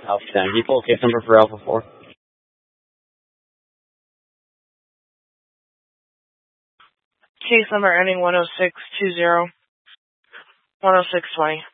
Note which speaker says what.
Speaker 1: Alpha 10. Can you pull case number for Alpha 4?
Speaker 2: Case number ending 10620. 10620.